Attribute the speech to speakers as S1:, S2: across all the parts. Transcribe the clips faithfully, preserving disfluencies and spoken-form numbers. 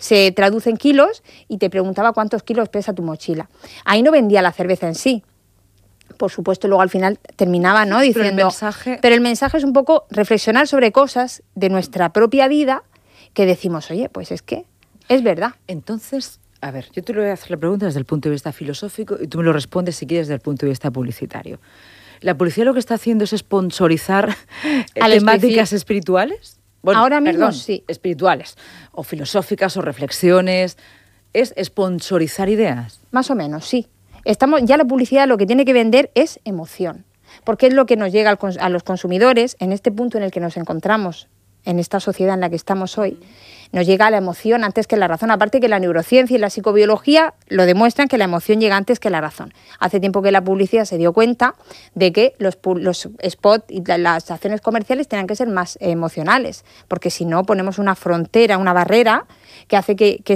S1: se traduce en kilos y te preguntaba cuántos kilos pesa tu mochila. Ahí no vendía la cerveza en sí. Por supuesto, luego al final terminaba, ¿no?, diciendo...
S2: Pero el mensaje...
S1: Pero el mensaje es un poco reflexionar sobre cosas de nuestra propia vida que decimos, oye, pues es que es verdad.
S2: Entonces, a ver, yo te lo voy a hacer la pregunta desde el punto de vista filosófico y tú me lo respondes si quieres desde el punto de vista publicitario. ¿La publicidad lo que está haciendo es sponsorizar temáticas espirituales? Bueno,
S1: ahora mismo
S2: perdón,
S1: sí.
S2: Espirituales, o filosóficas, o reflexiones. ¿Es sponsorizar ideas?
S1: Más o menos, sí. Estamos, ya la publicidad lo que tiene que vender es emoción, porque es lo que nos llega al, a los consumidores en este punto en el que nos encontramos, en esta sociedad en la que estamos hoy. Nos llega la emoción antes que la razón, aparte que la neurociencia y la psicobiología lo demuestran que la emoción llega antes que la razón. Hace tiempo que la publicidad se dio cuenta de que los, los spots y las acciones comerciales tenían que ser más emocionales, porque si no ponemos una frontera, una barrera que hace que, que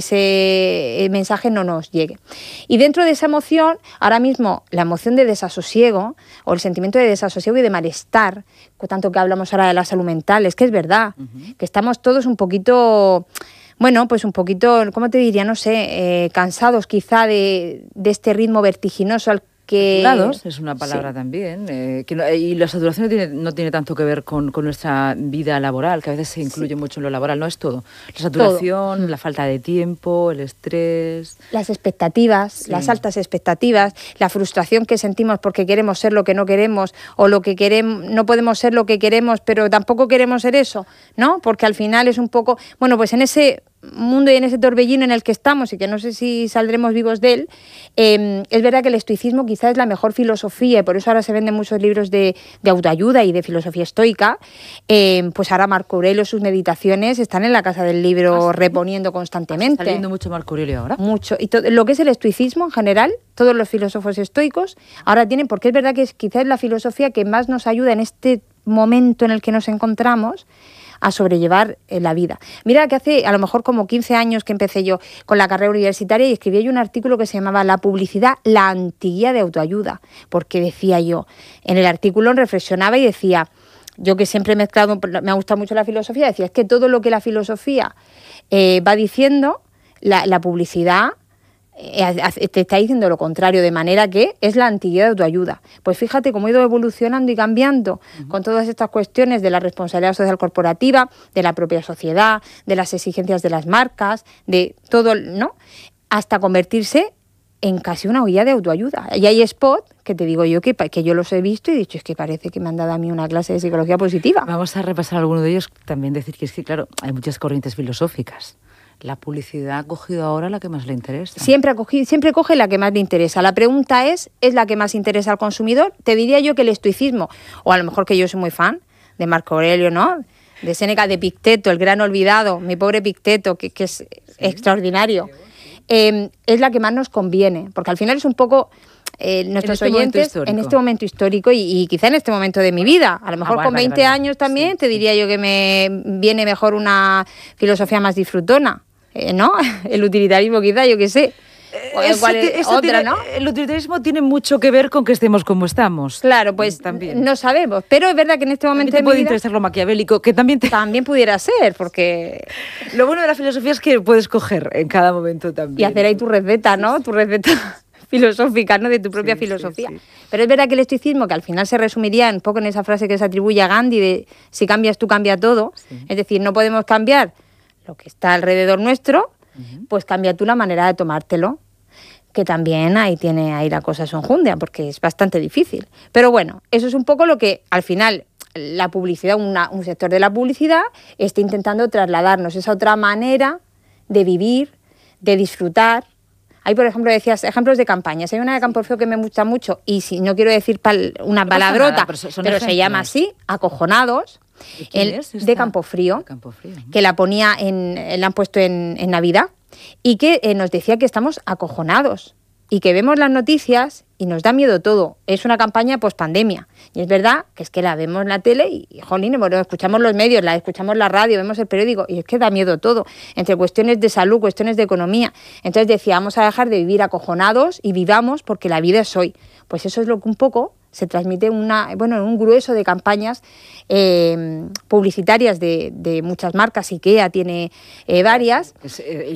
S1: ese mensaje no nos llegue. Y dentro de esa emoción, ahora mismo la emoción de desasosiego o el sentimiento de desasosiego y de malestar, tanto que hablamos ahora de la salud mental, es que es verdad, uh-huh. que estamos todos un poquito... Bueno, pues un poquito, ¿cómo te diría? No sé, eh, cansados quizá de, de este ritmo vertiginoso al que...
S2: Saturados, es una palabra
S1: sí.
S2: también. Eh, que no, y la saturación no tiene, no tiene tanto que ver con, con nuestra vida laboral, que a veces se incluye sí. mucho en lo laboral, no es todo. La saturación, todo. La falta de tiempo, el estrés...
S1: Las expectativas, sí. las altas expectativas, la frustración que sentimos porque queremos ser lo que no queremos o lo que queremos, no podemos ser lo que queremos, pero tampoco queremos ser eso, ¿no? Porque al final es un poco... Bueno, pues en ese... mundo y en ese torbellino en el que estamos y que no sé si saldremos vivos de él, eh, es verdad que el estoicismo quizás es la mejor filosofía y por eso ahora se venden muchos libros de, de autoayuda y de filosofía estoica. Eh, pues ahora Marco Aurelio, sus meditaciones están en la casa del libro, ¿ah, sí? reponiendo constantemente.
S2: ¿Está leyendo mucho Marco Aurelio ahora?
S1: Mucho. Y todo, lo que es el estoicismo en general, todos los filósofos estoicos ahora tienen, porque es verdad que es quizás la filosofía que más nos ayuda en este momento en el que nos encontramos a sobrellevar eh, la vida. Mira que hace a lo mejor como quince años que empecé yo con la carrera universitaria y escribí yo un artículo que se llamaba La publicidad, la antiguía de autoayuda, porque decía yo, en el artículo reflexionaba y decía, yo que siempre he mezclado, me ha gustado mucho la filosofía, decía, es que todo lo que la filosofía eh, va diciendo, la, la publicidad te está diciendo lo contrario, de manera que es la antiguidad de autoayuda. Pues fíjate cómo ha ido evolucionando y cambiando uh-huh. con todas estas cuestiones de la responsabilidad social corporativa, de la propia sociedad, de las exigencias de las marcas, de todo, ¿no? Hasta convertirse en casi una guía de autoayuda. Y hay spots que te digo yo que, que yo los he visto y he dicho, es que parece que me han dado a mí una clase de psicología positiva.
S2: Vamos a repasar alguno de ellos, también decir que es que, claro, hay muchas corrientes filosóficas. La publicidad ha cogido ahora la que más le interesa.
S1: Siempre, ha cogido, siempre coge la que más le interesa. La pregunta es, ¿es la que más interesa al consumidor? Te diría yo que el estoicismo, o a lo mejor que yo soy muy fan de Marco Aurelio, ¿no? De Séneca, de Picteto, el gran olvidado, mi pobre Picteto, que, que es sí. extraordinario. Eh, es la que más nos conviene, porque al final es un poco... Eh, nuestros
S2: en este
S1: oyentes en este momento histórico y, y quizá en este momento de mi vida. A lo mejor ah, bueno, con veinte vale, vale. años también sí, te diría sí. yo que me viene mejor una filosofía más disfrutona, eh, ¿no? El utilitarismo quizá, yo qué sé.
S2: Es, ¿cuál es eso otra, tiene, ¿no? El utilitarismo tiene mucho que ver con que estemos como estamos.
S1: Claro, pues también. No sabemos, pero es verdad que en este momento
S2: también te
S1: de
S2: puede
S1: mi vida,
S2: interesar lo maquiavélico, que también te...
S1: también pudiera ser, porque
S2: lo bueno de la filosofía es que puedes coger en cada momento también.
S1: Y hacer ahí tu receta, ¿no? Sí, sí. Tu receta filosófica, ¿no? De tu propia sí, filosofía. Sí, sí. Pero es verdad que el estoicismo, que al final se resumiría un poco en esa frase que se atribuye a Gandhi de si cambias tú, cambia todo. Sí. Es decir, no podemos cambiar lo que está alrededor nuestro, uh-huh. pues cambia tú la manera de tomártelo, que también ahí tiene ahí la cosa sonjundia, porque es bastante difícil. Pero bueno, eso es un poco lo que al final la publicidad, una, un sector de la publicidad, está intentando trasladarnos esa otra manera de vivir, de disfrutar. Hay, por ejemplo, decías ejemplos de campañas. Hay una de Campofrío que me gusta mucho y si no quiero decir pal, una no palabrota, nada, pero, son pero se llama así, Acojonados, el, es de Campofrío, de Campofrío ¿no? que la ponía en, la han puesto en, en Navidad y que eh, nos decía que estamos acojonados y que vemos las noticias y nos da miedo todo. Es una campaña post-pandemia. Y es verdad que es que la vemos en la tele y, y jolín, bueno, escuchamos los medios, la escuchamos la radio, vemos el periódico y es que da miedo todo. Entre cuestiones de salud, cuestiones de economía. Entonces decía, vamos a dejar de vivir acojonados y vivamos porque la vida es hoy. Pues eso es lo que un poco se transmite una, bueno, en un grueso de campañas eh, publicitarias de, de muchas marcas. IKEA tiene eh, varias.
S2: Es, eh,